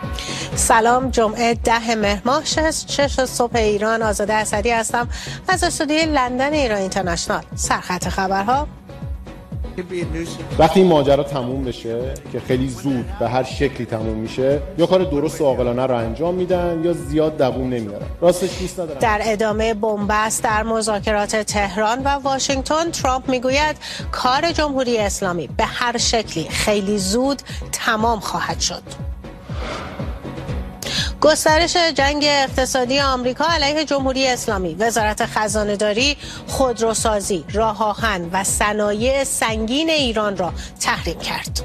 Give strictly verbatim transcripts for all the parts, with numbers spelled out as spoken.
سلام، جمعه ده مهر ماه شش صبح ایران. آزاده اسدی هستم از استودیوی لندن ایران اینترنشنال. سرخط خبرها. وقتی این ماجرا تموم بشه که خیلی زود به هر شکلی تموم میشه، یا کار درست و عاقلانه رو انجام میدن یا زیاد دووم نمیارن. راستش دوست ندارم. در ادامه بنبست در مذاکرات تهران و واشنگتن، ترامپ میگوید کار جمهوری اسلامی به هر شکلی خیلی زود تمام خواهد شد. گسترش جنگ اقتصادی آمریکا علیه جمهوری اسلامی. وزارت خزانه‌داری خودروسازی، راه آهن و صنایع سنگین ایران را تحریم کرد.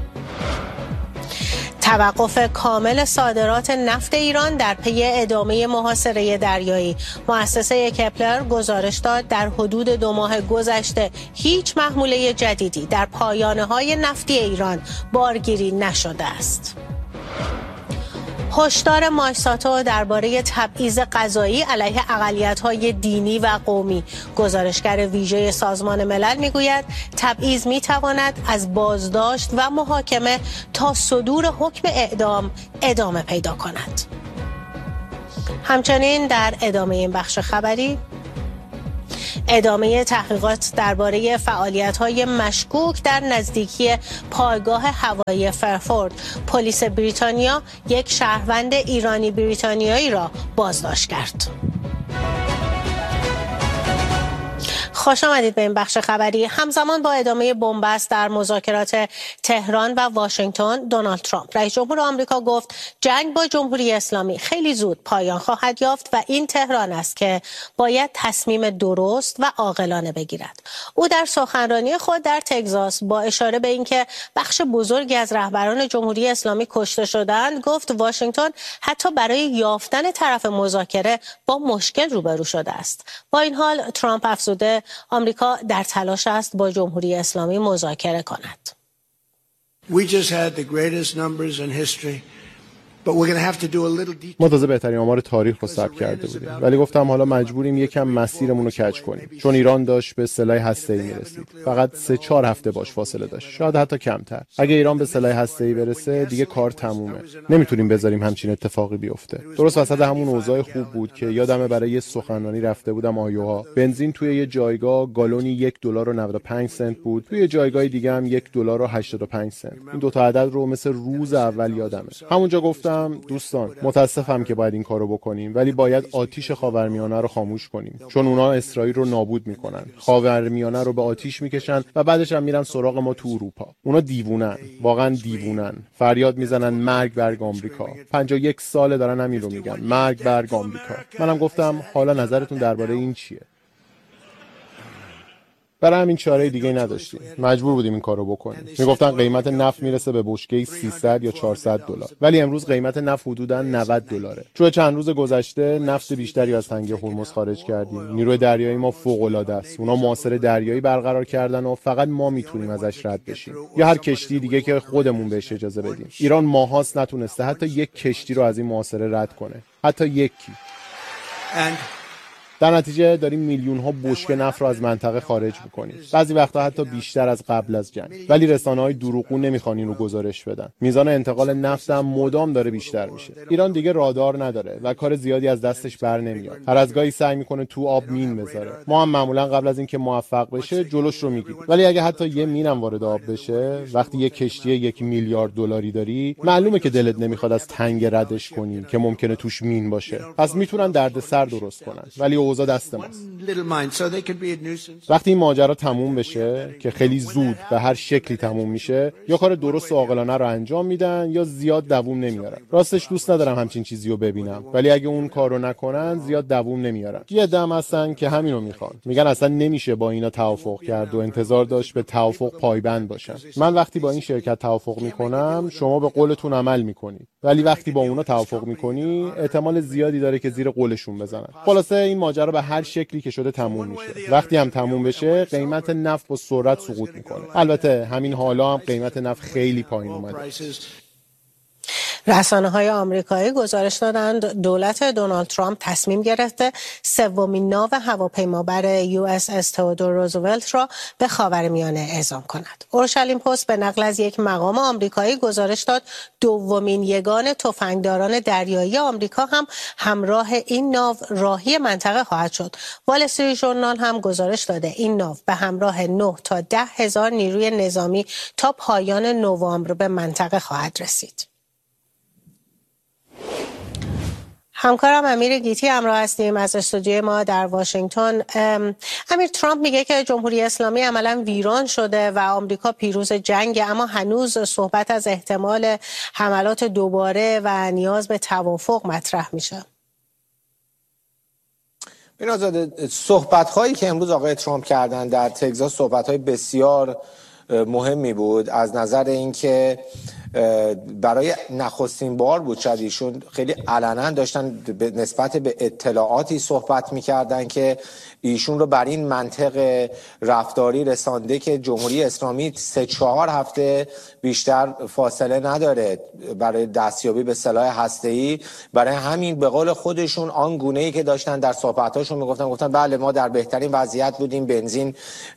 توقف کامل صادرات نفت ایران در پی ادامه محاصره دریایی. مؤسسه کپلر گزارش داد در حدود دو ماه گذشته هیچ محموله جدیدی در پایانه‌های نفتی ایران بارگیری نشده است. هشدار مایساتو درباره تبعیض قضایی علیه اقلیت‌های دینی و قومی. گزارشگر ویژه سازمان ملل میگوید تبعیض میتواند از بازداشت و محاکمه تا صدور حکم اعدام ادامه پیدا کند. همچنین در ادامه این بخش خبری، ادامه تحقیقات درباره فعالیت‌های مشکوک در نزدیکی پایگاه هوایی فرفورد. پلیس بریتانیا یک شهروند ایرانی بریتانیایی را بازداشت کرد. خوش آمدید به این بخش خبری. همزمان با ادامه بنبست در مذاکرات تهران و واشنگتن، دونالد ترامپ رئیس جمهور آمریکا گفت جنگ با جمهوری اسلامی خیلی زود پایان خواهد یافت و این تهران است که باید تصمیم درست و عاقلانه بگیرد. او در سخنرانی خود در تگزاس با اشاره به اینکه بخش بزرگی از رهبران جمهوری اسلامی کشته شدند، گفت واشنگتن حتی برای یافتن طرف مذاکره با مشکل روبرو شده است. با این حال ترامپ افزوده آمریکا در تلاش است با جمهوری اسلامی مذاکره کند. We just had the greatest numbers in history. ما تازه بهترین آمار تاریخ رو ثبت کرده بودیم، ولی گفتم حالا مجبوریم یکم مسیرمون رو کج کنیم، چون ایران داشت به سلاح هسته‌ای میرسید. فقط سه چهار هفته باش فاصله داشت، شاید حتی کمتر. اگه ایران به سلاح هسته‌ای برسه دیگه کار تمومه. نمیتونیم بذاریم همچین اتفاقی بیفته. درست وسط همون اوضاع خوب بود که یادمه برای یه سخنرانی رفته بودم آیوها. بنزین توی یه جایگاه گالونی یک دلار و نود و پنج سنت بود، توی جایگاه دیگه هم یک دلار و هشتاد و پنج سنت. این دو تا عدد رو مثل روز اول یادمه. همونجا گفتم دوستان متاسفم که باید این کارو بکنیم، ولی باید آتیش خاورمیانه رو خاموش کنیم، چون اونا اسرائیل رو نابود میکنن، خاورمیانه رو به آتیش میکشن و بعدش هم میرن سراغ ما تو اروپا. اونا دیوونن، واقعا دیوونن. فریاد میزنن مرگ بر آمریکا. پنجاه و یک ساله دارن همین رو میگن، مرگ بر آمریکا. منم گفتم حالا نظرتون درباره این چیه؟ برای همین چاره دیگه نداشتیم، مجبور بودیم این کارو بکنیم. میگفتن قیمت نفت میرسه به بشکه سیصد یا چهارصد دلار، ولی امروز قیمت نفت حدوداً نود دلاره. توی چند روز گذشته نفت بیشتری از تنگه هرمز خارج کردیم. نیروی دریایی ما فوق العاده است. اونا محاصره دریایی برقرار کردن و فقط ما میتونیم ازش رد بشیم، یا هر کشتی دیگه که خودمون بهش اجازه بدیم. ایران ماهاست نتونسته حتی یک کشتی رو از این محاصره رد کنه، حتی یکی. در نتیجه داریم میلیون ها بشکه نفت رو از منطقه خارج میکنیم، بعضی وقتا حتی بیشتر از قبل از جنگ. ولی رسانه‌های دروغگو نمیخوان این رو گزارش بدن. میزان انتقال نفت هم مدام داره بیشتر میشه. ایران دیگه رادار نداره و کار زیادی از دستش بر نمیاد. هر از گاهی سعی میکنه تو آب مین بذاره. ما هم معمولا قبل از اینکه موفق بشه جلوش رو میگیریم. ولی اگه حتی یه مینم وارد آب بشه، وقتی یه کشتی یک میلیارد دلاری داری، معلومه که دلت نمیخواد از تنگ ردش کنی که ممکنه توش مین باشه. پس میتونن دردسر درست کنن، ولی اوضاع دست ماست. وقتی این ماجرا تموم بشه که خیلی زود به هر شکلی تموم میشه، یا کار درست و عاقلانه رو انجام میدن یا زیاد دووم نمیارن. راستش دوست ندارم همچین چیزی رو ببینم، ولی اگه اون کارو نکنن زیاد دووم نمیارن. یه دم هستن که همینو میخوان، میگن اصلا نمیشه با اینا توافق کرد و انتظار داشت به توافق پایبند باشن. من وقتی با این شرکت توافق میکنم شما به قولتون عمل میکنید، ولی وقتی با اونا توافق میکنی احتمال زیادی داره که زیر قولشون بزنن. خلاصه این ماجرا به هر شکلی که شده تموم میشه. وقتی هم تموم بشه قیمت نفت با سرعت سقوط میکنه. البته همین حالا هم قیمت نفت خیلی پایین اومده. رسانه‌های آمریکایی گزارش دادند دولت دونالد ترامپ تصمیم گرفته سومین ناو هواپیمابر یو اس اس تئودور روزولت را به خاورمیانه اعزام کند. اورشلیم پست به نقل از یک مقام آمریکایی گزارش داد دومین یگان تفنگداران دریایی آمریکا هم همراه این ناو راهی منطقه خواهد شد. وال استریت ژورنال هم گزارش داده این ناو به همراه نه تا ده هزار نیروی نظامی تا پایان نوامبر به منطقه خواهد رسید. همکارم امیر گیتی همراه هستیم از استودیوی ما در واشنگتن. امیر، ترامپ میگه که جمهوری اسلامی عملا ویران شده و آمریکا پیروز جنگ، اما هنوز صحبت از احتمال حملات دوباره و نیاز به توافق مطرح میشه. این آزاده، صحبت‌هایی که امروز آقای ترامپ کردن در تگزاس صحبت‌های بسیار مهمی بود، از نظر اینکه برای نخستین بار بود شاید ایشون خیلی علنا داشتن نسبت به اطلاعاتی صحبت می‌کردن که ایشون رو بر این منطق رفتاری رسانده که جمهوری اسلامی سه چهار هفته بیشتر فاصله نداره برای دستیابی به سلاح هسته‌ای. برای همین به قول خودشون آن گونه‌ای که داشتن در صحبتاشون میگفتن گفتن بله ما در بهترین وضعیت بودیم، بنزین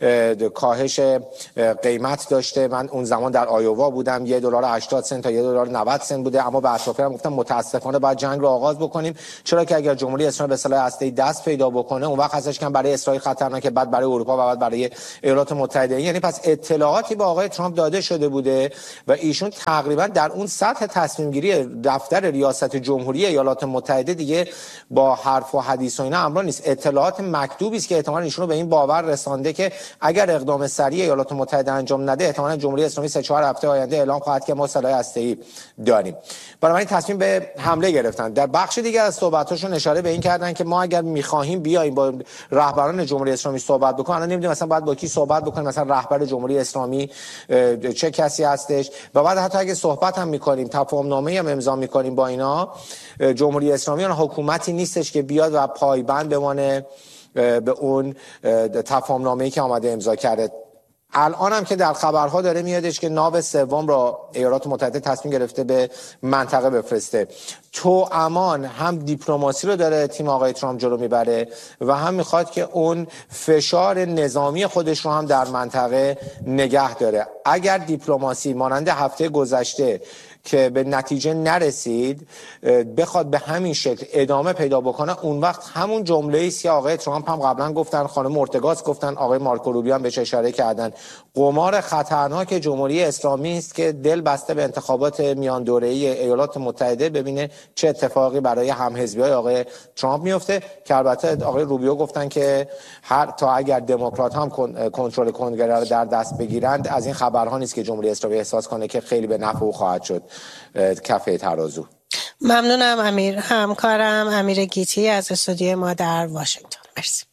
کاهش قیمت داشته، من اون زمان در آیووا بودم، یک دلار و هشتاد سنت تا یک دلار و نود سنت بوده، اما به اطرافیانم گفتم متاسفانه باید جنگ رو آغاز بکنیم، چرا که اگر جمهوری اسلامی به سلاح هسته‌ای دست پیدا بکنه اون وقت هستش که برای اسرائیل خطرناکه، بعد برای اروپا و بعد برای ایالات متحده. یعنی پس اطلاعاتی به آقای ترامپ داده شده بوده و ایشون تقریبا در اون سطح تصمیم گیری دفتر ریاست جمهوری ایالات متحده دیگه با حرف و حدیث و اینا امر نیست. اطلاعات مکتوبی است که احتمالاً ایشون رو به این باور رسانده که اگر اقدام سریع ایالات متحده انجام نده احتمالاً جمهوری اسلامی سه چهار هفته آینده اعلام خواهد که ما سلاح هسته‌ای داریم. بنابراین تصمیم به حمله گرفتن. در بخش دیگه از صحبتاشون اشاره به این کردن که ما اگر می‌خواهیم بیایم با رهبران جمهوری اسلامی صحبت بکنن، الان نمی‌دونیم مثلا باید با کی صحبت بکنیم، مثلا رهبر جمهوری اسلامی چه کسی هستش، و بعد حتی اگه صحبت هم می‌کنیم تفاهم نامه‌ای هم امضا می‌کنیم با اینا، جمهوری اسلامی اون حکومتی نیستش که بیاد و پایبند بمانه به اون تفاهم نامه‌ای که آمده امضا کرده. الان هم که در خبرها داره میادش که ناو سوم را ایالات متحده تصمیم گرفته به منطقه بفرسته. تو امان هم دیپلماسی رو داره تیم آقای ترامپ جلو میبره و هم میخواد که اون فشار نظامی خودش رو هم در منطقه نگه داره. اگر دیپلماسی مانند هفته گذشته که به نتیجه نرسید بخواد به همین شکل ادامه پیدا بکنه، اون وقت همون جمله‌ای است که آقای ترامپ هم قبلا گفتن، خانم اورتگاس گفتن، آقای مارکو روبیو هم بهش اشاره کردن، قمار خطرناک جمهوری اسلامی است که دل بسته به انتخابات میان دوره‌ای ایالات متحده ببینه چه اتفاقی برای همحزبی‌های آقای ترامپ میفته، که البته آقای روبیو گفتن که هر تا اگر دموکرات هم کنترل کنگره رو در دست بگیرند از این خبرها نیست که جمهوری اسلامی احساس کنه که خیلی به نفع او خواهد شد کفه ترازو. ممنونم امیر. همکارم امیر گیتی از استودیوی ما در واشنگتن. مرسی.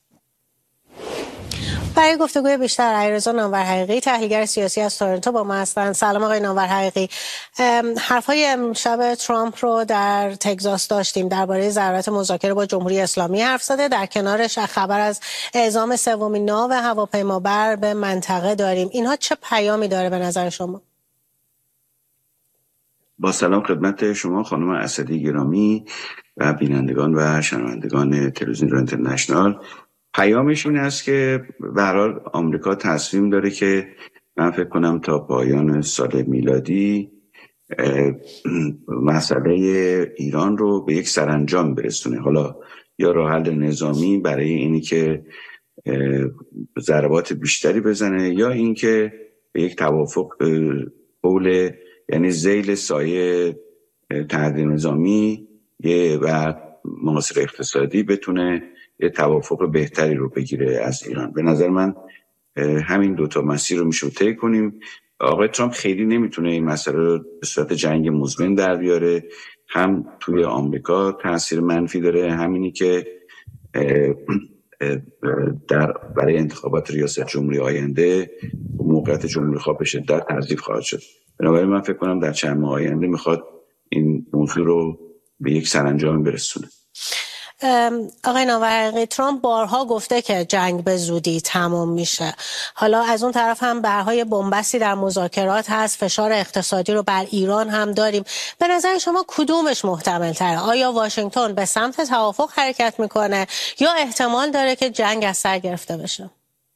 برای گفتگوی بیشتر علیرضا نانور حقیقی، تحلیلگر سیاسی از تورنتو با ما هستند. سلام آقای نانور حقیقی. حرفای امشب ترامپ رو در تگزاس داشتیم، درباره ضرورت مذاکره با جمهوری اسلامی حرف زده، در کنارش خبر از اعزام سومین ناو هواپیمابر به منطقه داریم. اینها چه پیامی داره به نظر شما؟ با سلام خدمت شما خانم اسدی گرامی و بینندگان و شنوندگان تلویزیون اینترنشنال. پیامش این است که به هر حال آمریکا تصمیم داره که من فکر کنم تا پایان سال میلادی مسئله ایران رو به یک سرانجام برسونه. حالا یا راه حل نظامی برای اینی که ضربات بیشتری بزنه، یا اینکه به یک توافق حول یعنی ذیل سایه تهدید نظامی و مناصر اقتصادی بتونه یه توافق بهتری رو بگیره از ایران. به نظر من همین دوتا مسیر رو میشه طی کنیم. آقای ترامپ خیلی نمیتونه این مسئله رو به صورت جنگ مزمن در بیاره، هم توی آمریکا تاثیر منفی داره، همینی که در برای انتخابات ریاست جمهوری آینده موقعیت جمهوری خواه به شدت تضعیف خواهد شد. بنابراین من فکر کنم در چند ماه آینده میخواد این موضوع رو به یک سرانجام برسونه. آقای ناورحقیقی، ترامپ بارها گفته که جنگ به زودی تمام میشه. حالا از اون طرف هم برهای بنبستی در مذاکرات هست، فشار اقتصادی رو بر ایران هم داریم. به نظر شما کدومش محتمل تره؟ آیا واشنگتن به سمت توافق حرکت میکنه یا احتمال داره که جنگ از سر گرفته بشه؟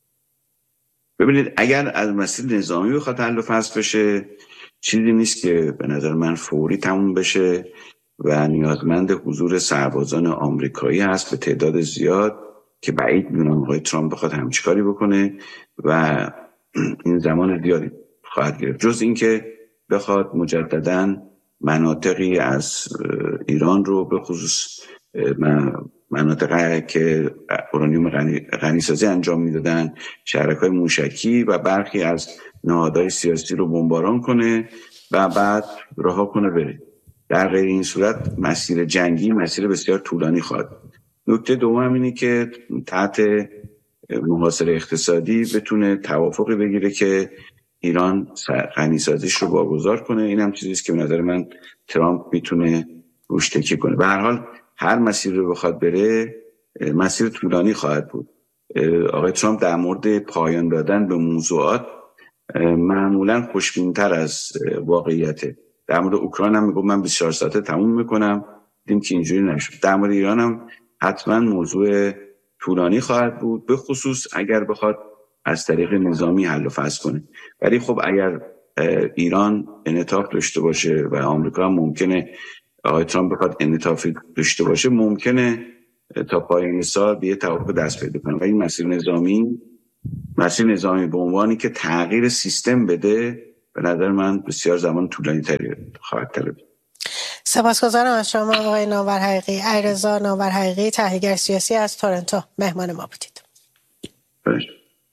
ببینید، اگر از مسیر نظامی بخواد حل و فصل بشه، چیزی نیست که به نظر من فوری تموم بشه و نیازمند حضور سربازان آمریکایی هست به تعداد زیاد که بعید میدونم آقای ترامپ بخواد همچین کاری بکنه و این زمان زیادی خواهد گرفت، جز اینکه بخواد مجددا مناطقی از ایران رو به خصوص مناطقی که اورانیوم غنی سازی انجام میدادن، شهرک‌های موشکی و برخی از نهادهای سیاسی رو بمباران کنه و بعد رها کنه بره. در غیر این صورت مسیر جنگی مسیر بسیار طولانی خواهد. نکته دوم اینه که تحت محاصره اقتصادی بتونه توافقی بگیره که ایران غنی سازیش رو واگذار کنه. این هم چیزیست که به نظر من ترامپ میتونه روش تکیه کنه. به هر حال هر مسیر رو بخواد بره مسیر طولانی خواهد بود. آقای ترامپ در مورد پایان دادن به موضوعات معمولا خوشبین‌تر از واقعیته. در مورد اوکراین هم میگم من بیست و چهار ساعته تموم میکنم، دیدیم که اینجوری نشد. در مورد ایران هم حتما موضوع طولانی خواهد بود، به خصوص اگر بخواد از طریق نظامی حل و فصل کنه. ولی خب اگر ایران انعطاف داشته باشه و آمریکا هم ممکنه آقای ترامپ بخواد انعطاف داشته باشه، ممکنه تا پایان سال به توافق دست پیدا کنه. و این مسیر نظامی مسیر نظامی به عنوانی که تغییر سیستم بده، به نظر من بسیار زمان طولانی تری خواهد طلبید. سپاسگزارم از شما آقای ناورحقیقی. علیرضا ناورحقیقی، تحلیلگر سیاسی از تورنتو، مهمان ما بودید. باشه.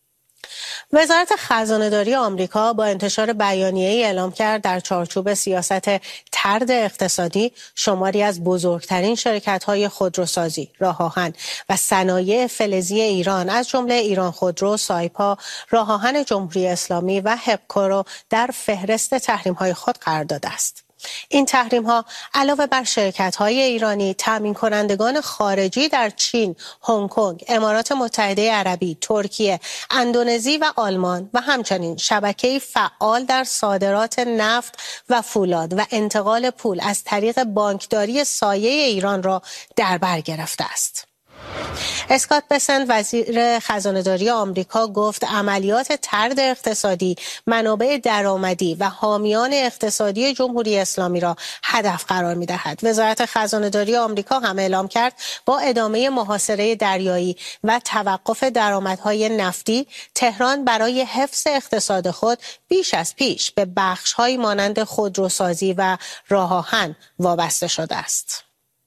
وزارت خزانه‌داری آمریکا با انتشار بیانیه‌ای اعلام کرد در چارچوب سیاست طرد اقتصادی شماری از بزرگترین شرکت‌های خودروسازی، راه آهن و صنایع فلزی ایران از جمله ایران خودرو، سایپا، راه آهن جمهوری اسلامی و هپکو را در فهرست تحریم‌های خود قرار داده است. این تحریم ها علاوه بر شرکت های ایرانی، تامین کنندگان خارجی در چین، هنگ کنگ، امارات متحده عربی، ترکیه، اندونزی و آلمان و همچنین شبکه‌ای فعال در صادرات نفت و فولاد و انتقال پول از طریق بانکداری سایه ایران را در بر گرفته است. اسکات بسنت، وزیر خزانه‌داری آمریکا، گفت عملیات طرد اقتصادی منابع درآمدی و حامیان اقتصادی جمهوری اسلامی را هدف قرار می‌دهد. وزارت خزانه‌داری آمریکا هم اعلام کرد با ادامه محاصره دریایی و توقف درآمدهای نفتی، تهران برای حفظ اقتصاد خود بیش از پیش به بخش‌هایی مانند خودروسازی و راه آهن وابسته شده است.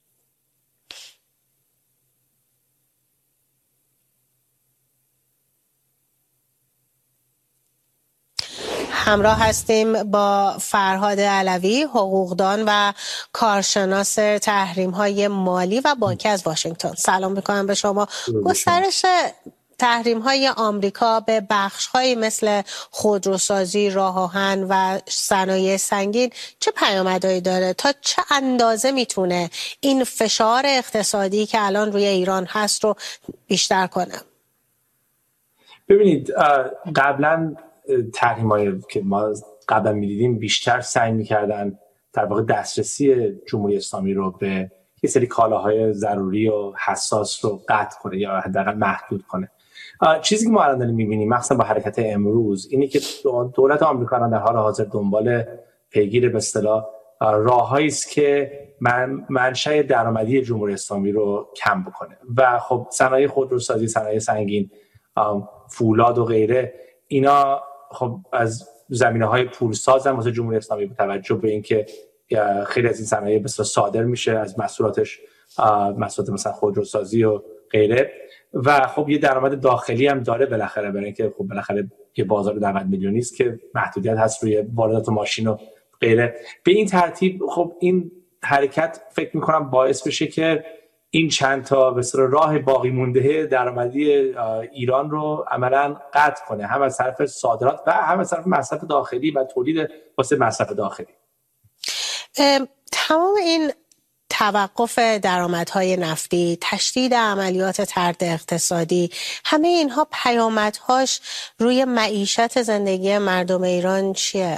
همراه هستیم با فرهاد علوی، حقوقدان و کارشناس تحریم‌های مالی و بانکی از واشنگتن. سلام می‌کنم به شما. گسترش تحریم‌های آمریکا به بخش‌هایی مثل خودروسازی، راه آهن و صنایع سنگین چه پیامدهایی داره؟ تا چه اندازه میتونه این فشار اقتصادی که الان روی ایران هست رو بیشتر کنه؟ ببینید، قبلا تحریم‌هایی که ما قبلا می‌دیدیم بیشتر سعی می‌کردن در واقع دسترسی جمهوری اسلامی رو به یه سری کالاهای ضروری و حساس رو قطع کنه یا حداقل محدود کنه. چیزی که ما الان داریم می‌بینیم مخصوصا با حرکت امروز اینه که دولت آمریکا در حال حاضر دنبال پیگیر به اصطلاح راه‌هایی است که من منشأ درآمدی جمهوری اسلامی رو کم بکنه و خب صنایع خودروسازی، صنایع سنگین، فولاد و غیره، اینا خب از زمینه‌های پولساز هم واسه جمهوری اسلامی با توجه به اینکه خیلی از این صنایع به اصطلاح صادر میشه از محصولاتش، محصولات مثلا خودروسازی و غیره، و خب یه درآمد داخلی هم داره بالاخره، برای اینکه خب بالاخره یه بازار نود میلیونی است که محدودیت هست روی واردات ماشین و غیره. به این ترتیب خب این حرکت فکر می‌کنم باعث بشه که این چند تا به اصطلاح راه باقی مونده درآمدی ایران رو عملاً قطع کنه، هم از طرف صادرات و هم از طرف مصرف داخلی و تولید واسه مصرف داخلی. تمام این توقف درآمدهای نفتی، تشدید عملیات طرد اقتصادی، همه اینها پیامدهاش روی معیشت زندگی مردم ایران چیه؟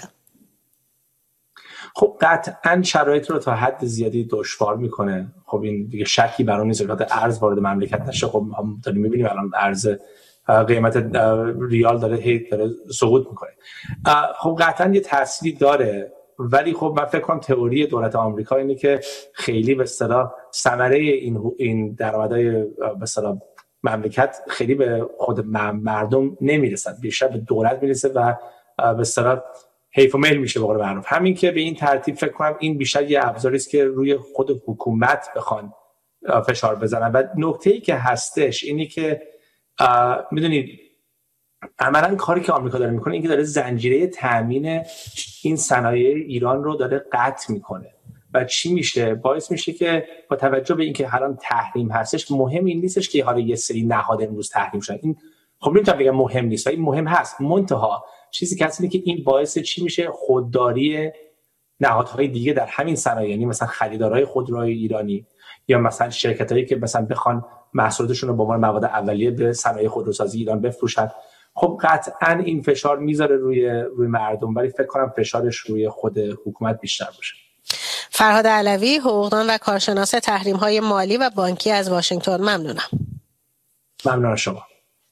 خب قطعاً شرایط رو تا حد زیادی دشوار میکنه. خب این دیگه شکی بر اون نیست که ارز وارد مملکت نشه. خب هم داریم میبینیم الان ارز قیمت ریال داره هی داره سقوط میکنه. خب قطعاً یه تأثیری داره، ولی خب من فکر کنم تئوری دولت آمریکا اینه که خیلی به اصطلاح ثمره این این درآمدهای به اصطلاح مملکت خیلی به خود مردم نمیرسد، بیشتر به دولت میرسه و به اصطلاح حیف و میل میشه به قول معروف. همین که به این ترتیب فکر کنم این بیشتر یه ابزاری است که روی خود حکومت بخوان فشار بزنن. و نکته‌ای که هستش اینی که میدونید عملاً کاری که آمریکا داره میکنه این که داره زنجیره تامین این صنایع ایران رو داره قطع میکنه. و چی میشه؟ باعث میشه که با توجه به اینکه الان تحریم هستش، مهم این نیستش که حالا یه سری نهاد امروز تحریم شدن. این خب نمیتونم بگم مهم نیست، ولی مهم هست. منتها چیزی که هست اینه که این باعث چی میشه؟ خودداری نهادهای دیگه در همین صنایع، یعنی مثلا خریدارهای خودروهای ایرانی یا مثلا شرکتایی که مثلا بخوان محصولاتشون رو به عنوان مواد اولیه به صنایع خودروسازی ایران بفروشن. خب قطعاً این فشار میذاره روی روی مردم، ولی فکر کنم فشارش روی خود حکومت بیشتر باشه. فرهاد علوی، حقوقدان و کارشناس تحریم‌های مالی و بانکی از واشنگتن، ممنونم. ممنون از شما.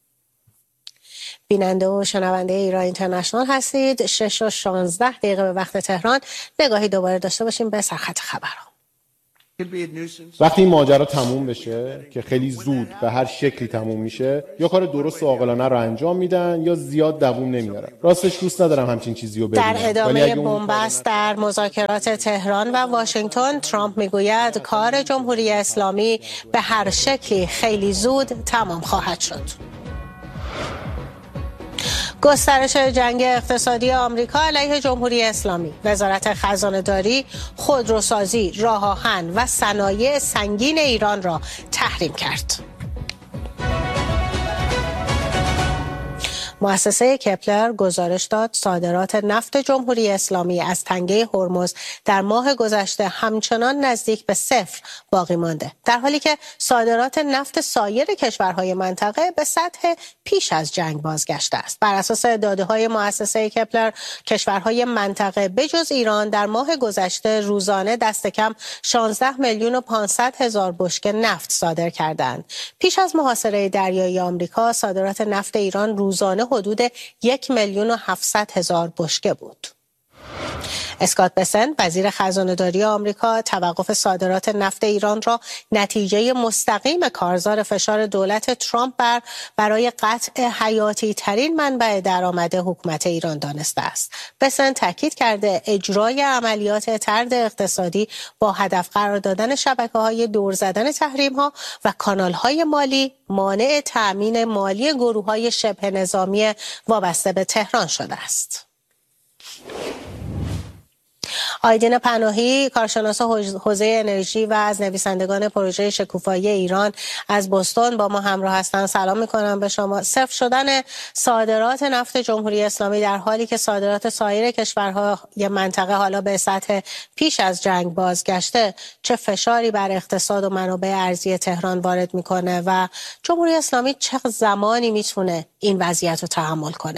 بیننده و شنونده ایران اینترنشنال هستید. شش و شانزده دقیقه به وقت تهران. نگاهی دوباره داشته باشیم به سرخط خبرها. وقتی این ماجرا تموم بشه که خیلی زود به هر شکلی تموم میشه، یا کار درست و عاقلانه رو انجام میدن یا زیاد دووم نمیارن. راستش دوست ندارم همچین چیزی رو ببینم. در ادامه بنبست در مذاکرات تهران و واشنگتن، ترامپ میگوید کار جمهوری اسلامی به هر شکلی خیلی زود تمام خواهد شد. گسترش جنگ اقتصادی آمریکا علیه جمهوری اسلامی. وزارت خزانه‌داری خودروسازی، راه آهن و صنایع سنگین ایران را تحریم کرد. مؤسسه کپلر گزارش داد صادرات نفت جمهوری اسلامی از تنگه هرمز در ماه گذشته همچنان نزدیک به صفر باقی مانده، در حالی که صادرات نفت سایر کشورهای منطقه به سطح پیش از جنگ بازگشته است. بر اساس داده‌های مؤسسه کپلر، کشورهای منطقه بجز ایران در ماه گذشته روزانه دست کم شانزده میلیون و پانصد هزار بشکه نفت صادر کردند. پیش از محاصره دریایی آمریکا، صادرات نفت ایران روزانه حدود یک میلیون و هفتصد هزار بشکه بود. اسکات بسنت، وزیر خزانه‌داری آمریکا، توقف صادرات نفت ایران را نتیجه مستقیم کارزار فشار دولت ترامپ بر برای قطع حیاتی ترین منبع درآمد حکومت ایران دانسته است. بسنت تاکید کرده اجرای عملیات طرد اقتصادی با هدف قرار دادن شبکه‌های دور زدن تحریم‌ها و کانال‌های مالی مانع تأمین مالی گروه‌های شبه نظامی وابسته به تهران شده است. آیدین پناهی، کارشناس حوزه انرژی و از نویسندگان پروژه شکوفایی ایران از بوستون با ما همراه هستند. سلام می‌کنم به شما. صفر شدن صادرات نفت جمهوری اسلامی در حالی که صادرات سایر کشورهای منطقه حالا به سطح پیش از جنگ بازگشته، چه فشاری بر اقتصاد و منابع ارزی تهران وارد می‌کنه و جمهوری اسلامی چه زمانی می‌تونه این وضعیت رو تحمل کنه؟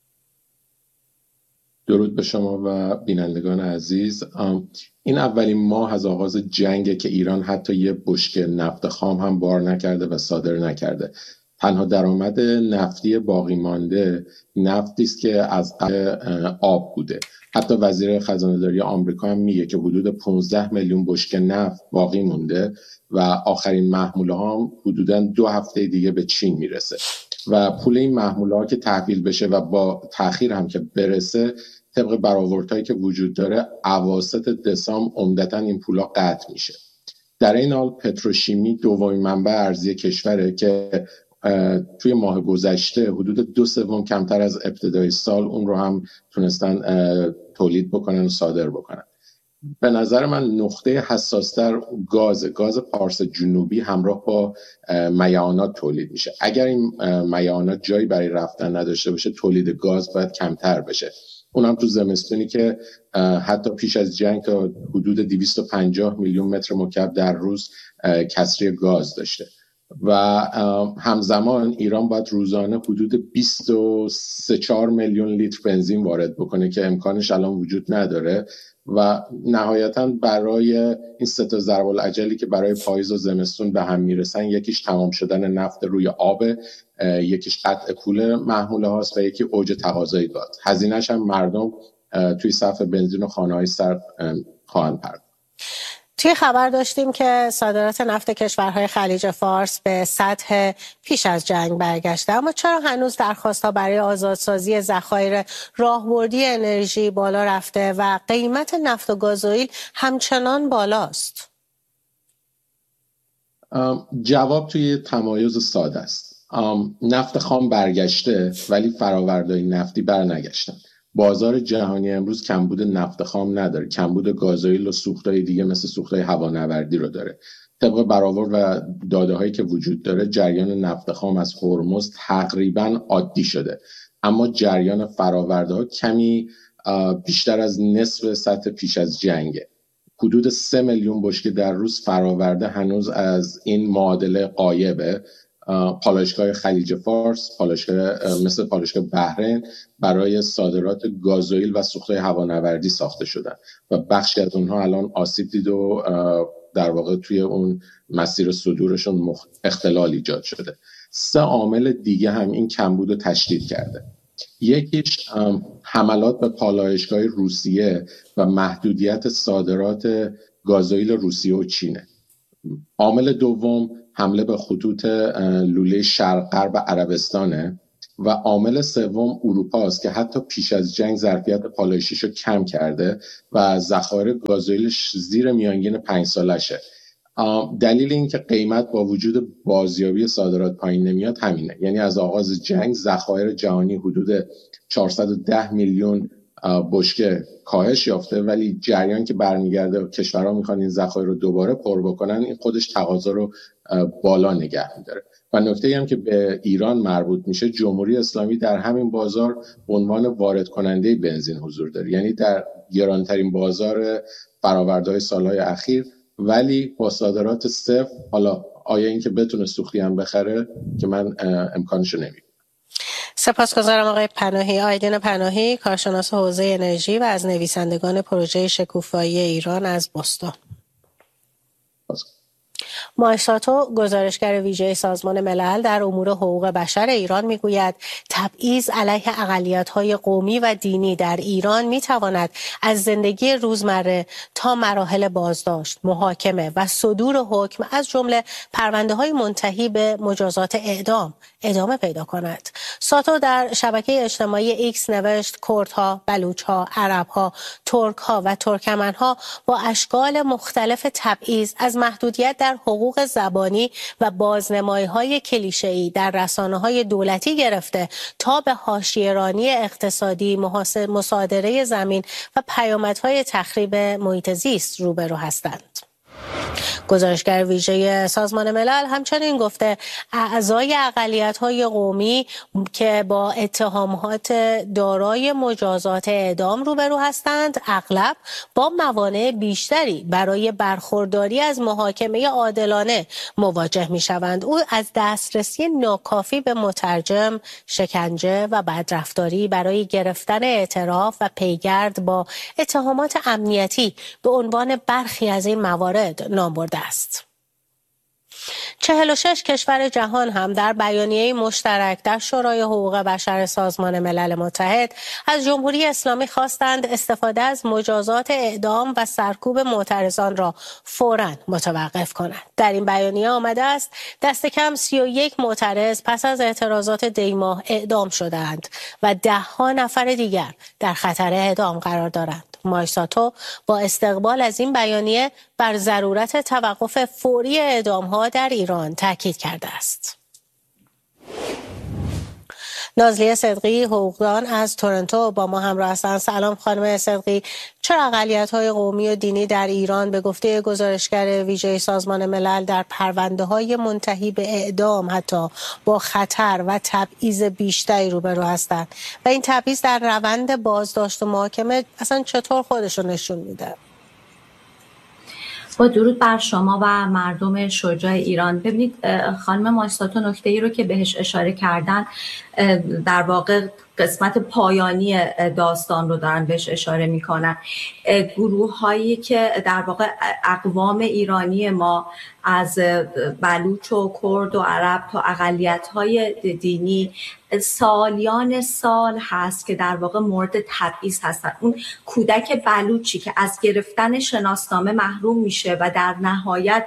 درود به شما و بینندگان عزیز. این اولین ماه از آغاز جنگ که ایران حتی یه بشکه نفت خام هم بار نکرده و صادر نکرده. تنها درآمد نفتی باقی مانده نفتی است که از آب بوده. حتی وزیر خزانه‌داری آمریکا هم میگه که حدود پانزده میلیون بشکه نفت باقی مونده و آخرین محموله ها هم حدوداً دو هفته دیگه به چین میرسه و پول این محموله ها که تحویل بشه و با تأخیر هم که برسه، طبق برآوردهایی که وجود داره اواسط دسامبر عمدتاً این پولا قطع میشه. در این حال پتروشیمی دومین منبع ارزی کشوره که توی ماه گذشته حدود دو سوم کمتر از ابتدای سال اون رو هم تونستن تولید بکنن و صادر بکنن. به نظر من نقطه حساستر گاز گاز پارس جنوبی همراه با میعانات تولید میشه. اگر این میعانات جایی برای رفتن نداشته باشه، تولید گاز باید کمتر بشه اونم تو زمستونی که حتی پیش از جنگ تا حدود دویست و پنجاه میلیون متر مکعب در روز کسری گاز داشته و همزمان ایران باید روزانه حدود بیست و سه چهار میلیون لیتر بنزین وارد بکنه که امکانش الان وجود نداره و نهایتاً برای این سه تا ضرب العجلی که برای پاییز و زمستون به هم میرسن، یکیش تمام شدن نفت روی آب، یکیش قطع پول محموله هاست و یکی اوج تقاضای گاز. هزینه‌اش هم مردم توی صف بنزین و خانه‌های سرد خواهند پرداخت. توی خبر داشتیم که صادرات نفت کشورهای خلیج فارس به سطح پیش از جنگ برگشته، اما چرا هنوز درخواست‌ها برای آزادسازی ذخایر راهبردی انرژی بالا رفته و قیمت نفت و گازوئیل همچنان بالاست؟ جواب توی تمایز ساده است. نفت خام برگشته ولی فرآوردهای نفتی برنگشتن. بازار جهانی امروز کمبود نفت خام نداره، کمبود گازوئیل و سوختهای دیگه مثل سوختهای هوانوردی رو داره. طبق برآورد و داده هایی که وجود داره جریان نفت خام از هرمز تقریبا عادی شده، اما جریان فراورده ها کمی بیشتر از نصف سطح پیش از جنگه. حدود سه میلیون بشکه در روز فراورده هنوز از این معادله غایبه. پالایشگاه خلیج فارس، پالایشگاه مثل پالایشگاه بحرین برای صادرات گازوئیل و سوختهای هوانوردی ساخته شدن و بخشی از اونها الان آسیب دید و در واقع توی اون مسیر صدورشون اختلال ایجاد شده. سه عامل دیگه هم این کمبود رو تشدید کرده. یکیش حملات به پالایشگاه روسیه و محدودیت صادرات گازوئیل روسیه و چینه. عامل دوم حمله به خطوط لوله شرق غرب عربستانه و عامل سوم اروپا است که حتی پیش از جنگ ظرفیت پالایشیشو کم کرده و ذخایر گازوئیلش زیر میانگین پنج سالشه. دلیل این که قیمت با وجود بازیابی صادرات پایین نمیاد همینه، یعنی از آغاز جنگ ذخایر جهانی حدود چهارصد و ده میلیون بشکه کاهش یافته، ولی جریان که برمیگرده و کشورها میخوان این ذخایر رو دوباره پر بکنن، این خودش تقاضا رو بالا نگه میداره. و نکته هم که به ایران مربوط میشه، جمهوری اسلامی در همین بازار به عنوان وارد کننده بنزین حضور داره، یعنی در گرانترین بازار فرآورده‌های سالهای اخیر، ولی با صادرات صفر. حالا آیا این که بتونه سوختی هم بخره که من امکانشو نمیدونم. سپاسگزارم آقای پناهی. آیدین پناهی، کارشناس حوزه انرژی و از نویسندگان پروژه شکوفایی ایران از بوستون. مایساتو، گزارشگر ویژه سازمان ملل در امور حقوق بشر ایران، میگوید تبعیض علیه اقلیت‌های قومی و دینی در ایران میتواند از زندگی روزمره تا مراحل بازداشت، محاکمه و صدور حکم از جمله پرونده‌های منتهی به مجازات اعدام ادامه پیدا کند. ساتو در شبکه اجتماعی ایکس نوشت کردها، بلوچها، عربها، ترکها و ترکمنها با اشکال مختلف تبعیض از محدودیت در حقوق زبانی و بازنمایی‌های کلیشه‌ای در رسانه‌های دولتی گرفته تا به حاشیه‌رانی اقتصادی، مصادره زمین و پیامدهای تخریب محیط زیست روبرو هستند. گزارشگر ویژه سازمان ملل همچنین گفته اعضای اقلیت‌های قومی که با اتهامات دارای مجازات اعدام روبرو هستند اغلب با موانع بیشتری برای برخورداری از محاکمه عادلانه مواجه می‌شوند. او از دسترسی ناکافی به مترجم، شکنجه و بدرفتاری برای گرفتن اعتراف و پیگرد با اتهامات امنیتی به عنوان برخی از این موارد نام برده است. چهل و شش کشور جهان هم در بیانیه مشترک در شورای حقوق بشر سازمان ملل متحد از جمهوری اسلامی خواستند استفاده از مجازات اعدام و سرکوب معترضان را فوراً متوقف کنند. در این بیانیه آمده است دست کم سی و یک معترض پس از اعتراضات دیماه اعدام شدند و ده ها نفر دیگر در خطر اعدام قرار دارند. مایساتو با استقبال از این بیانیه بر ضرورت توقف فوری اعدام‌ها در ایران تاکید کرده است. نازلیه صدقی حقوقدان از تورنتو با ما همراه هستند. سلام خانم صدقی، چرا اقلیت‌های قومی و دینی در ایران به گفته گزارشگر ویژه سازمان ملل در پرونده‌های منتهی به اعدام حتی با خطر و تبعیض بیشتری روبرو هستند و این تبعیض در روند بازداشت و محاکمه اصلا چطور خودش رو نشون میده؟ با درود بر شما و مردم شجاع ایران. ببینید خانم ماستاتو نکته ای رو که بهش اشاره کردن در واقع قسمت پایانی داستان رو دارن بهش اشاره میکنن. گروه هایی که در واقع اقوام ایرانی ما از بلوچ و کرد و عرب تا اقلیت های دینی سالیان سال هست که در واقع مورد تبعیض هستن. اون کودک بلوچی که از گرفتن شناسنامه محروم میشه و در نهایت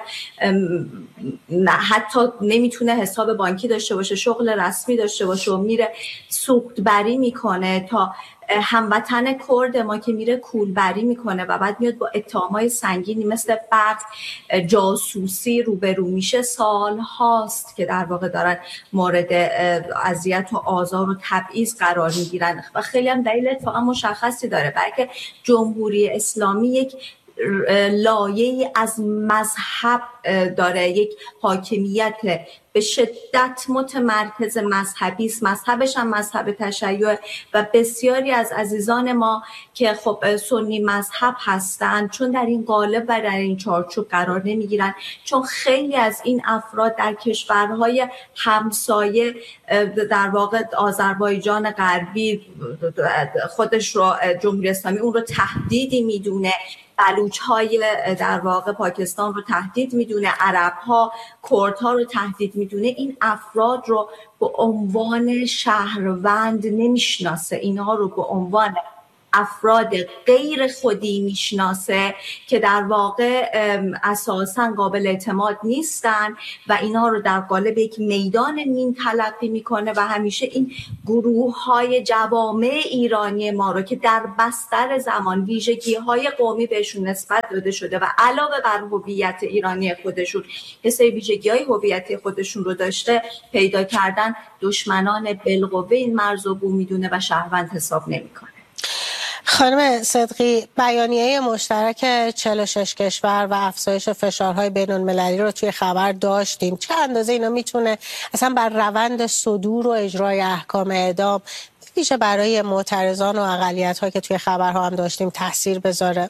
حتی نمیتونه حساب بانکی داشته باشه، شغل رسمی داشته باشه و میره سوختبری میکنه، تا هموطن کرد ما که میره کولبری میکنه و بعد میاد با اتهامای سنگینی مثل قتل، جاسوسی روبرو میشه. سال هاست که در واقع دارن مورد اذیت و آزار و تبعیض قرار میگیرن و خیلی هم دلیل اتفاقا مشخصی داره، بلکه جمهوری اسلامی یک لایه‌ای از مذهب داره، یک حاکمیت به شدت متمرکز مذهبی است. مذهبش هم مذهب تشیع و بسیاری از عزیزان ما که خب سنی مذهب هستند چون در این قالب و در این چارچوب قرار نمیگیرن، چون خیلی از این افراد در کشورهای همسایه در واقع آذربایجان غربی خودش رو جمهوری اسلامی اون رو تهدیدی میدونه، بلوچ های در واقع پاکستان رو تهدید میدونه، عرب ها کرد ها رو تهدید میدونه. این افراد رو به عنوان شهروند نمیشناسه، اینها رو به عنوان افراد غیر خودی میشناسه که در واقع اساساً قابل اعتماد نیستن و اینا رو در قالب یک میدان مین تلقی میکنه و همیشه این گروه های جوامع ایرانی ما رو که در بستر زمان ویژگی های قومی بهشون نسبت داده شده و علاوه بر هویت ایرانی خودشون یه سری ویژگی های هویتی خودشون رو داشته، پیدا کردن دشمنان بالقوه این مرز رو بو میدونه و شهروند حساب نمیکنه. خانم صدقی، بیانیه مشترک چهل و شش کشور و افزایش فشارهای بین‌المللی رو توی خبر داشتیم. چه اندازه اینا میتونه اصلا بر روند صدور و اجرای احکام اعدام ویژه برای معترضان و اقلیت‌ها که توی خبرها هم داشتیم تاثیر بذاره؟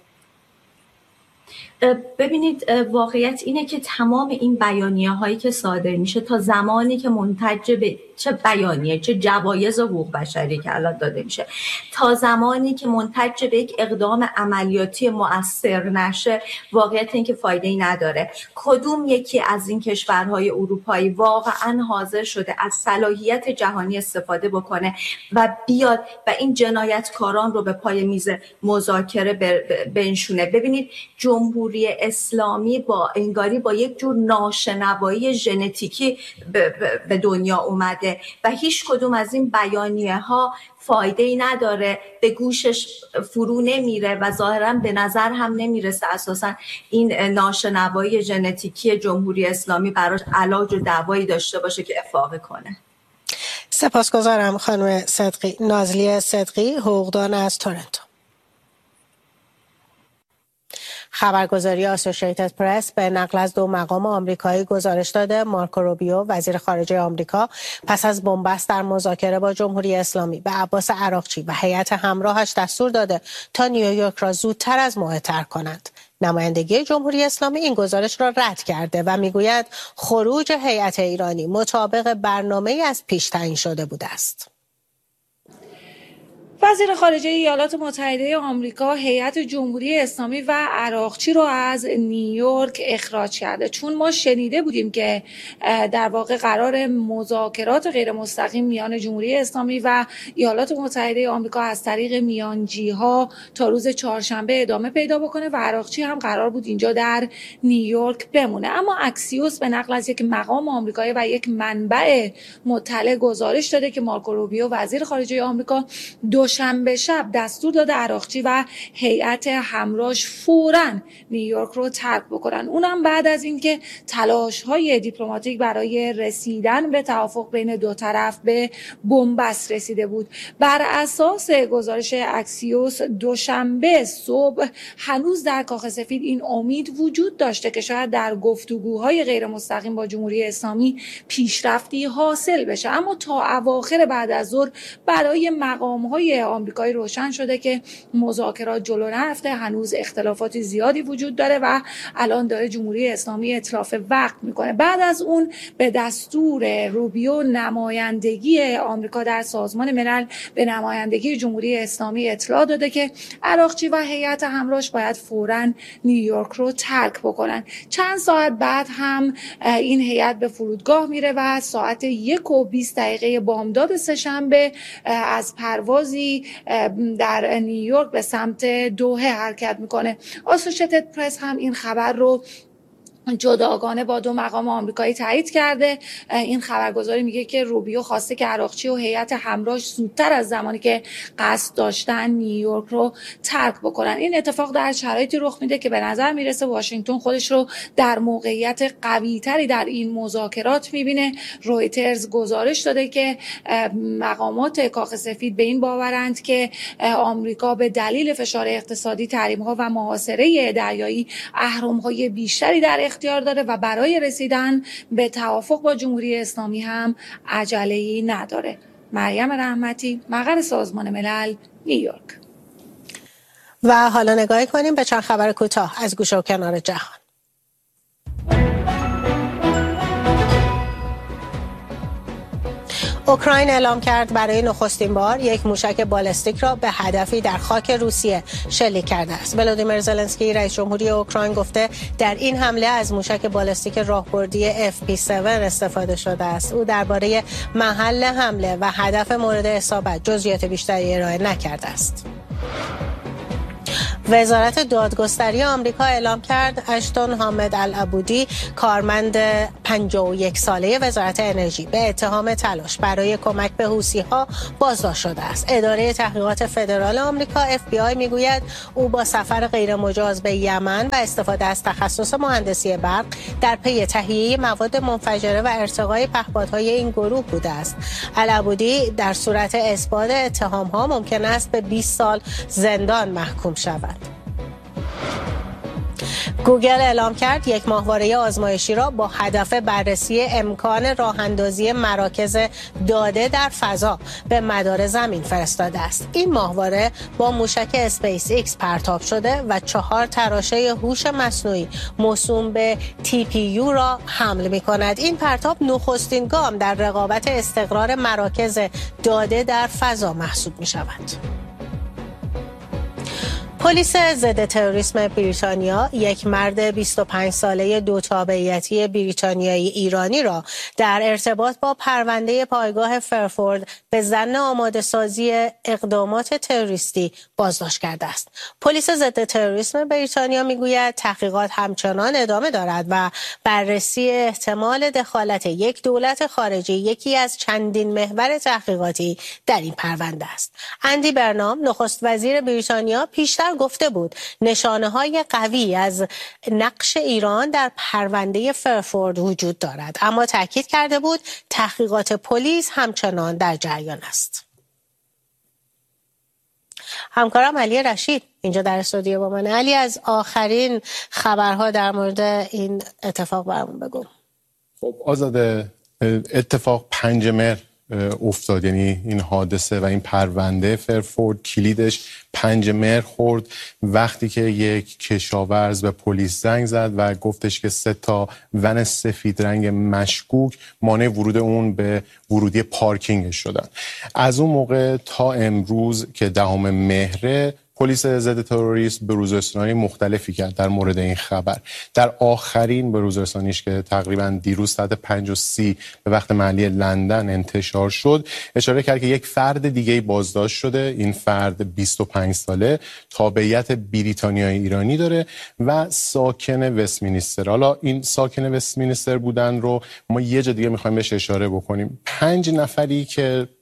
ببینید واقعیت اینه که تمام این بیانیه هایی که صادر میشه تا زمانی که منتج به چه بیانیه چه جوایز حقوق بشری که الان داده میشه، تا زمانی که منتج به یک اقدام عملیاتی مؤثر نشه، واقعیت این که فایده ای نداره. کدوم یکی از این کشورهای اروپایی واقعا حاضر شده از صلاحیت جهانی استفاده بکنه و بیاد و این جنایتکاران رو به پای میز مذاکره بنشونه؟ ببینید جمهوری اسلامی با انگاری با یک جور ناشنوایی ژنتیکی به دنیا اومده و هیچ کدوم از این بیانیه ها فایده ای نداره، به گوشش فرو نمیره و ظاهرا به نظر هم نمیرسه اساسا این ناشنوایی ژنتیکی جمهوری اسلامی براش علاج و دوایی داشته باشه که افاقه کنه. سپاسگزارم خانم صدقی. نازلیه صدقی حقوقدان از تورنتو. خبرگزاری آسوشیتد پرس به نقل از دو مقام آمریکایی گزارش داده مارکو روبیو وزیر خارجه آمریکا پس از بنبست در مذاکره با جمهوری اسلامی به عباس عراقچی و هیئت همراهش دستور داده تا نیویورک را زودتر از موعد ترک کنند. نمایندگی جمهوری اسلامی این گزارش را رد کرده و میگوید خروج هیئت ایرانی مطابق برنامه‌ای از پیش تعیین شده بوده است. وزیر خارجه ایالات متحده آمریکا هیئت جمهوری اسلامی و عراقچی رو از نیویورک اخراج کرده، چون ما شنیده بودیم که در واقع قرار مذاکرات غیر مستقیم میان جمهوری اسلامی و ایالات متحده آمریکا از طریق میانجی‌ها تا روز چهارشنبه ادامه پیدا بکنه و عراقچی هم قرار بود اینجا در نیویورک بمونه. اما اکسیوس به نقل از یک مقام آمریکایی و یک منبع مطلع گزارش داده که مارکو روبیو وزیر خارجه آمریکا دو دوشنبه شب دستور داده عراقچی و هیئت همراهش فوراً نیویورک رو ترک بکنن، اونم بعد از اینکه تلاش‌های دیپلماتیک برای رسیدن به توافق بین دو طرف به بنبست رسیده بود. بر اساس گزارش اکسیوس دوشنبه صبح هنوز در کاخ سفید این امید وجود داشته که شاید در گفتگوهای غیر مستقیم با جمهوری اسلامی پیشرفتی حاصل بشه، اما تا اواخر بعد از ظهر برای مقام‌های آمریکایی روشن شده که مذاکرات جلو نرفته، هنوز اختلافات زیادی وجود داره و الان داره جمهوری اسلامی اتلاف وقت میکنه. بعد از اون به دستور روبیو نمایندگی آمریکا در سازمان ملل به نمایندگی جمهوری اسلامی اطلاع داده که عراقچی و هیئت همراهش باید فوراً نیویورک رو ترک بکنن. چند ساعت بعد هم این هیئت به فرودگاه میره و ساعت یک و بیست دقیقه بامداد سه‌شنبه از پروازی در نیویورک به سمت دوحه حرکت میکنه. آسوشیتد پرس هم این خبر رو جداگانه با دو مقام آمریکایی تایید کرده. این خبرگزاری میگه که روبیو خواسته که عراقچی و هیئت همراهش زودتر از زمانی که قصد داشتن نیویورک رو ترک بکنن. این اتفاق در شرایطی رخ میده که به نظر میرسه واشنگتن خودش رو در موقعیت قوی تری در این مذاکرات میبینه. رویترز گزارش داده که مقامات کاخ سفید به این باورند که آمریکا به دلیل فشار اقتصادی، تحریم‌ها و محاصره دریایی اهرم‌های بیشتری در اختیار داره و برای رسیدن به توافق با جمهوری اسلامی هم عجله‌ای نداره. مریم رحمتی، مقر سازمان ملل، نیویورک. و حالا نگاهی کنیم به چند خبر کوتاه از گوشه و کنار جهان. اوکراین اعلام کرد برای نخستین بار یک موشک بالستیک را به هدفی در خاک روسیه شلیک کرده است. ولودیمیر زلنسکی رئیس جمهوری اوکراین گفته در این حمله از موشک بالستیک راهبردی اف پی هفت استفاده شده است. او درباره محل حمله و هدف مورد اصابت جزئیات بیشتری ارائه نکرده است. وزارت دادگستری آمریکا اعلام کرد اشتون حامد العبودی، کارمند پنجاه و یک ساله وزارت انرژی، به اتهام تلاش برای کمک به حوثی‌ها بازداشت شده است. اداره تحقیقات فدرال آمریکا اف بی آی میگوید او با سفر غیرمجاز به یمن و استفاده از تخصص مهندسی برق در پی تهیه مواد منفجره و ارتقای پهپادهای این گروه بوده است. العبودی در صورت اثبات اتهام‌ها ممکن است به بیست سال زندان محکوم شود. گوگل اعلام کرد یک ماهواره آزمایشی را با هدف بررسی امکان راه‌اندازی مراکز داده در فضا به مدار زمین فرستاده است. این ماهواره با موشک اسپیس ایکس پرتاب شده و چهار تراشه هوش مصنوعی موسوم به تی پی یو را حمل می‌کند. این پرتاب نخستین گام در رقابت استقرار مراکز داده در فضا محسوب می‌شود. پلیس ضد تروریسم بریتانیا یک مرد بیست و پنج ساله دو تابعیتی بریتانیایی ایرانی را در ارتباط با پرونده پایگاه فرفورد به ظن آماده سازی اقدامات تروریستی بازداشت کرده است. پلیس ضد تروریسم بریتانیا میگوید تحقیقات همچنان ادامه دارد و بررسی احتمال دخالت یک دولت خارجی یکی از چندین محور تحقیقاتی در این پرونده است. اندی برنام، نخست وزیر بریتانیا، پیشتر گفته بود نشانه‌های قوی از نقش ایران در پرونده فرفورد وجود دارد، اما تاکید کرده بود تحقیقات پلیس همچنان در جریان است. همکارم علی رشید اینجا در استودیو با منه. علی، از آخرین خبرها در مورد این اتفاق برامون بگو. خب آزاده، اتفاق پنج مهر افتاد، یعنی این حادثه و این پرونده فرفورد کلیدش پنج مهر خورد وقتی که یک کشاورز به پلیس زنگ زد و گفتش که سه تا ون سفید رنگ مشکوک مانع ورود اون به ورودی پارکینگش شدن. از اون موقع تا امروز که دهم مهر پلیس ضد تروریسم بروزرسانی مختلفی کرد در مورد این خبر. در آخرین بروزرسانیش که تقریبا دیروز ساعت پنج و سی به وقت محلی لندن انتشار شد، اشاره کرد که یک فرد دیگه بازداشت شده. این فرد بیست و پنج ساله، تابعیت بریتانیایی ایرانی داره و ساکن وستمینستر. حالا این ساکن وستمینستر بودن رو ما یه جا دیگه میخوایم بهش اشاره بکنیم. پنج نفری که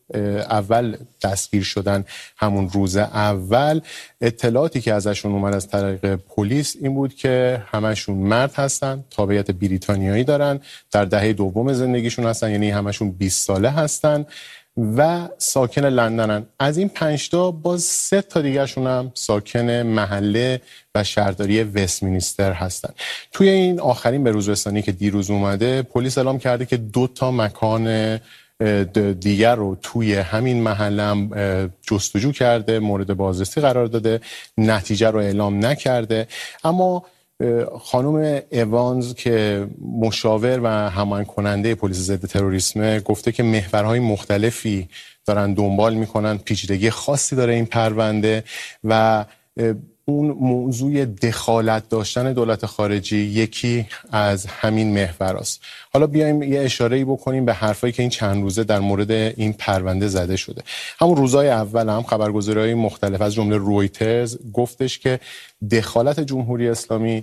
اول دستگیر شدن، همون روز اول اطلاعاتی که ازشون اومد از طریق پلیس این بود که همشون مرد هستن، تابعیت بریتانیایی دارن، در دهه دوم زندگیشون هستن، یعنی همشون بیست ساله هستن و ساکن لندنن. از این پنج تا باز سه تا دیگرشون هم ساکن محله و شهرداری وستمینستر هستن. توی این آخرین بروزرسانی که دیروز اومده، پلیس اعلام کرده که دو تا مکان دیگر رو توی همین محله هم جستجو کرده، مورد بازرسی قرار داده، نتیجه رو اعلام نکرده. اما خانم ایوانز که مشاور و هماهنگ کننده پلیس ضد تروریسم گفته که محورهای مختلفی دارن دنبال میکنن، پیچیدگی خاصی داره این پرونده و اون موضوع دخالت داشتن دولت خارجی یکی از همین محوراست. حالا بیایم یه اشاره‌ای بکنیم به حرفایی که این چند روزه در مورد این پرونده زده شده. همون روزهای اول هم خبرگزاری‌های مختلف از جمله رویترز گفتش که دخالت جمهوری اسلامی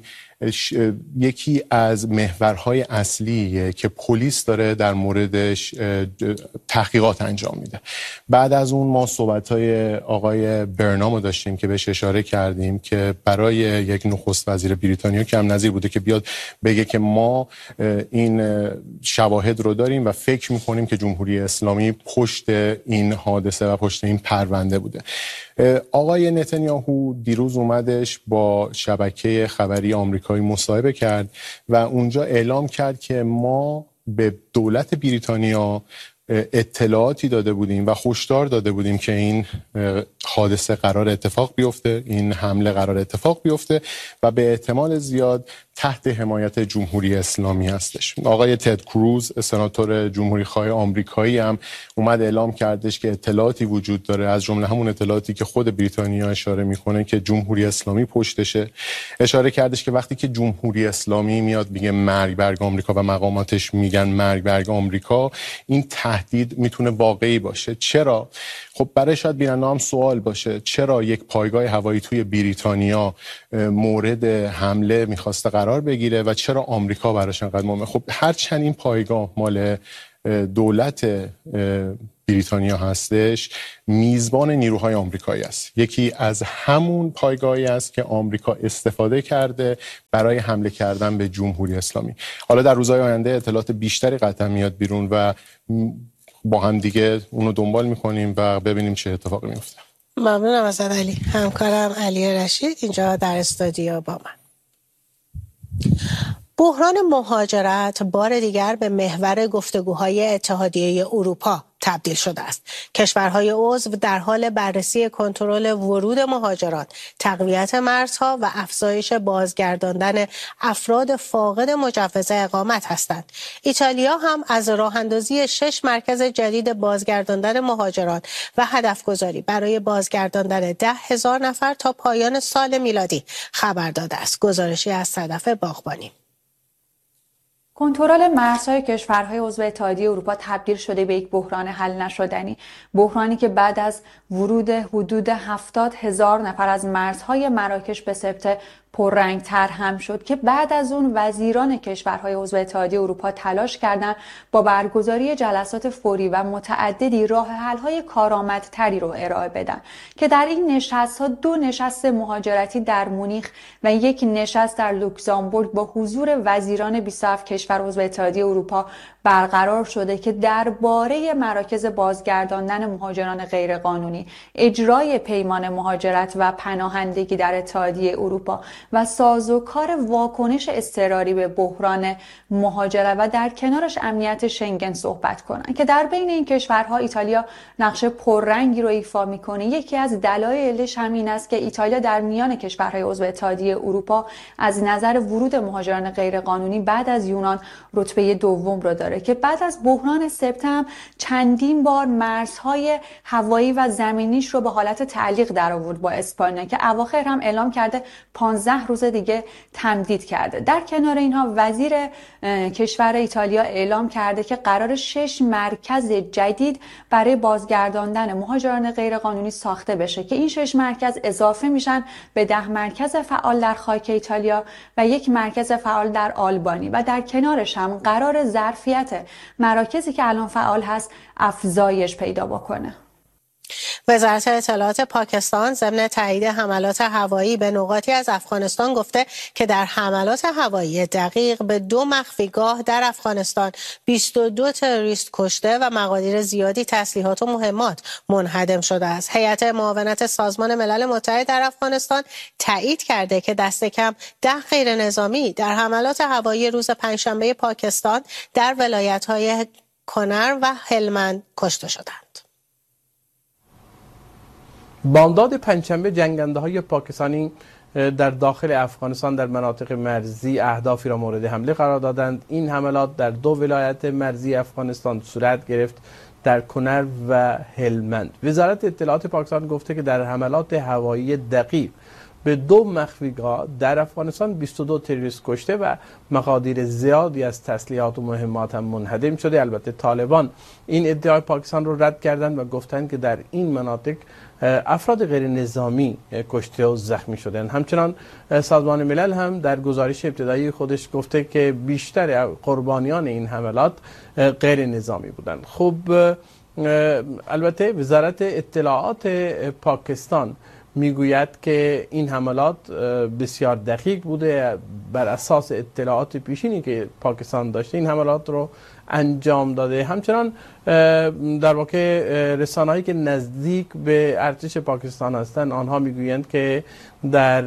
یکی از محورهای اصلیه که پلیس داره در موردش تحقیقات انجام میده. بعد از اون ما صحبت‌های آقای برنامو داشتیم که بهش اشاره کردیم که برای یک نخست وزیر بریتانیا کم نظیر بوده که بیاد بگه که ما این شواهد رو داریم و فکر میکنیم که جمهوری اسلامی پشت این حادثه و پشت این پرونده بوده. آقای نتانیاهو دیروز اومدش با شبکه خبری آمریکایی مصاحبه کرد و اونجا اعلام کرد که ما به دولت بریتانیا اطلاعاتی داده بودیم و هشدار داده بودیم که این حادثه قرار اتفاق بیفته، این حمله قرار اتفاق بیفته و به احتمال زیاد تحت حمایت جمهوری اسلامی هستش. آقای تد کروز سناتور جمهوری خواه آمریکایی هم اومد اعلام کردش که اطلاعاتی وجود داره، از جمله همون اطلاعاتی که خود بریتانیا اشاره میکنه که جمهوری اسلامی پشتشه. اشاره کردش که وقتی که جمهوری اسلامی میاد میگه مرگ بر آمریکا و مقاماتش میگن مرگ بر آمریکا، این تهدید میتونه واقعی باشه. چرا؟ خب برای شاید بیننده هم سوال باشه چرا یک پایگاه هوایی توی بریتانیا مورد حمله میخواسته قرار بگیره و چرا آمریکا براش انقدر مهمه؟ خب هرچند این پایگاه مال دولت بریتانیا هستش، میزبان نیروهای آمریکایی است. یکی از همون پایگاهی است که آمریکا استفاده کرده برای حمله کردن به جمهوری اسلامی. حالا در روزهای آینده اطلاعات بیشتری قطعا میاد بیرون و با هم دیگه اونو دنبال میکنیم و ببینیم چه اتفاقی میفته. ممنونم ازت علی. همکارم علی رشید اینجا در استودیو با من. بحران مهاجرت بار دیگر به محور گفتگوهای اتحادیه اروپا تبدیل شده است. کشورهای عضو در حال بررسی کنترل ورود مهاجران، تقویت مرزها و افزایش بازگرداندن افراد فاقد مجوز اقامت هستند. ایتالیا هم از راه اندازی شش مرکز جدید بازگرداندن مهاجران و هدفگذاری برای بازگرداندن ده هزار نفر تا پایان سال میلادی خبر داده است. گزارشی از صدف باغبانی. کنترل مرزهای کشورهای عضو اتحادیه اروپا تبدیل شده به یک بحران حل نشدنی. بحرانی که بعد از ورود حدود هفتاد هزار نفر از مرزهای مراکش به سبت پررنگتر هم شد که بعد از اون وزیران کشورهای عضو اتحادیه اروپا تلاش کردند با برگزاری جلسات فوری و متعددی راه حل‌های کارآمدتری رو ارائه بدن که در این نشست‌ها دو نشست مهاجرتی در مونیخ و یک نشست در لوکزامبورگ با حضور وزیران بیست و هفت کشور عضو اتحادیه اروپا برقرار شده که درباره مراکز بازگرداندن مهاجران غیرقانونی، اجرای پیمان مهاجرت و پناهندگی در اتحادیه اروپا و سازوکار واکنش اضطراری به بحران مهاجرت و در کنارش امنیت شنگن صحبت کنند که در بین این کشورها ایتالیا نقش پررنگی رو ایفا میکنه. یکی از دلایلش همین است که ایتالیا در میان کشورهای عضو اتحادیه اروپا از نظر ورود مهاجران غیرقانونی بعد از یونان رتبه دوم رو داره که بعد از بحران سپتامبر چندین بار مرزهای هوایی و زمینیش رو به حالت تعلیق در آورد با اسپانیا که اواخر هم اعلام کرده پانزده پانزده روز دیگه تمدید کرده. در کنار اینها وزیر کشور ایتالیا اعلام کرده که قرار شش مرکز جدید برای بازگرداندن مهاجران غیرقانونی ساخته بشه که این شش مرکز اضافه میشن به ده مرکز فعال در خاک ایتالیا و یک مرکز فعال در آلبانی و در کنارش هم قرار ظرفیت مراکزی که الان فعال هست افزایش پیدا بکنه. وزارت اطلاعات پاکستان ضمن تایید حملات هوایی به نقاطی از افغانستان گفته که در حملات هوایی دقیق به دو مخفیگاه در افغانستان بیست و دو تروریست کشته و مقادیر زیادی تسلیحات و مهمات منهدم شده است. هیئت معاونت سازمان ملل متحد در افغانستان تایید کرده که دست کم ده غیر نظامی در حملات هوایی روز پنجشنبه پاکستان در ولایت‌های کنر و هلمند کشته شدند. بامداد پنجشنبه جنگنده‌های پاکستانی در داخل افغانستان در مناطق مرزی اهدافی را مورد حمله قرار دادند. این حملات در دو ولایت مرزی افغانستان صورت گرفت، در کنر و هلمند. وزارت اطلاعات پاکستان گفته که در حملات هوایی دقیق به دو مخفیگاه در افغانستان بیست و دو تروریست کشته و مقادیر زیادی از تسلیحات و مهمات هم منهدم شده. البته طالبان این ادعای پاکستان رو رد کردند و گفتند که در این مناطق افراد غیر نظامی کشته و زخمی شدند. همچنان سازمان ملل هم در گزارش ابتدایی خودش گفته که بیشتر قربانیان این حملات غیر نظامی بودند. خب البته وزارت اطلاعات پاکستان میگوید که این حملات بسیار دقیق بوده، بر اساس اطلاعات پیشینی که پاکستان داشته این حملات رو انجام داده. همچنان در واقع رسانه‌هایی که نزدیک به ارتش پاکستان هستند آنها میگویند که در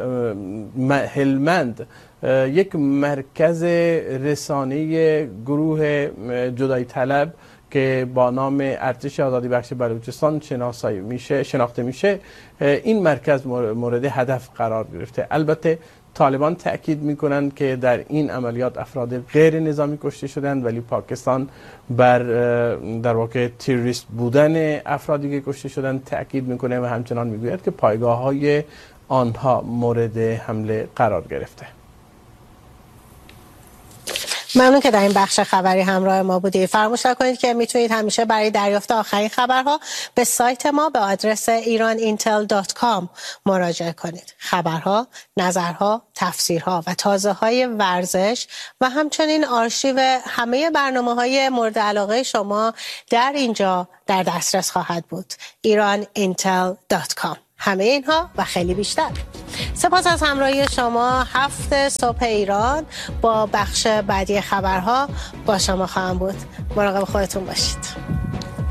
هلمند یک مرکز رسانه‌ای گروه جدایی طلب که با نام ارتش آزادی بخش بلوچستان شناسایی میشه شناخته میشه این مرکز مورد هدف قرار گرفته. البته طالبان تأکید میکنند که در این عملیات افراد غیر نظامی کشته شدند، ولی پاکستان بر در واقع تروریست بودن افرادی که کشته شدند تأکید میکنه و همچنان میگوید که پایگاه های آنها مورد حمله قرار گرفته. ممنون که در این بخش خبری همراه ما بودید. فراموش نکنید که میتونید همیشه برای دریافت آخرین خبرها به سایت ما به آدرس ایران اینتل دات کام مراجعه کنید. خبرها، نظرها، تفسیرها و تازه‌های ورزش و همچنین آرشیو همه برنامه‌های مورد علاقه شما در اینجا در دسترس خواهد بود. ایران اینتل دات کام. همه اینها و خیلی بیشتر. سپاس از همراهی شما. هفت صبح ایران با بخش بعدی خبرها با شما خواهم بود. مراقب خودتون باشید.